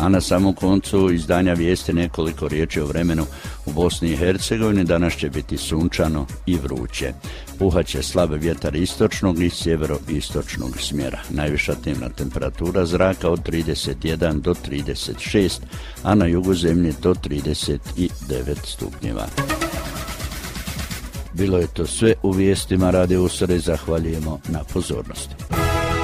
A na samom koncu izdanja vijesti nekoliko riječi o vremenu u Bosni i Hercegovini. Danas će biti sunčano i vruće. Puhaće slab vjetar istočnog i sjeveroistočnog smjera. Najviša dnevna temperatura zraka od 31 do 36, a na jugu zemlje do 39 stupnjeva. Bilo je to sve u vijestima Radio Usore. Zahvaljujemo na pozornosti.